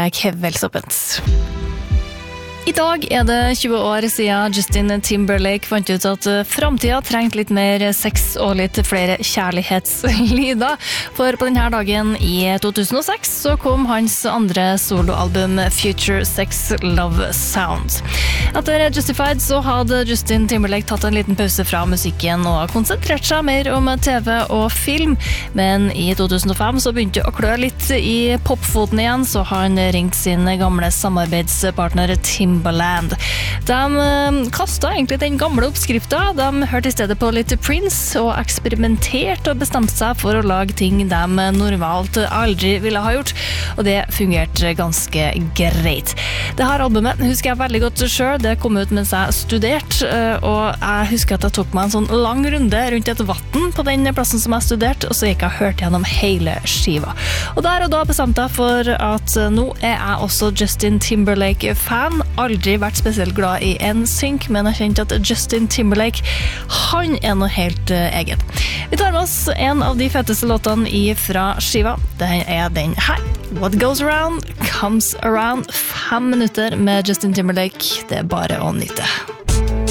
Timberlake velsoppent. I dag det 20 år siden Justin Timberlake fant ut at fremtiden trengte litt mer sex og litt flere kjærlighetslyder. For på denne dagen i 2006 så kom hans andre soloalbum Future Sex Love Sound. Etter Justified så hadde Justin Timberlake tatt en liten pause fra musikken og konsentrert seg mer om TV og film. Men i 2005 så begynte å klø litt i popfoten igjen, så han ringte sin gamle samarbeidspartner Timbaland. De kastet egentlig den gamle oppskriften. De hørte i stedet på litt Prince og eksperimenterte og bestemte seg for å lage ting de normalt aldri ville ha gjort, og det fungerte ganske greit. Det her albumet husker jeg veldig godt selv. Det kom ut mens jeg studerte, og jeg husker at jeg tok meg en sånn lang runde rundt et vatten på den plassen som jeg studerte, og så gikk jeg og hørte gjennom hele skiva. Og der og da bestemte jeg for at nå jeg også Justin Timberlake-fan. Aldri vært spesielt glad i NSYNC, men jeg kjente at Justin Timberlake, han noe helt eget. Vi tar med oss en av de feteste låtene fra skiva. Det den her. What Goes Around Comes Around. 5 minutter med Justin Timberlake. Det bare å nyte.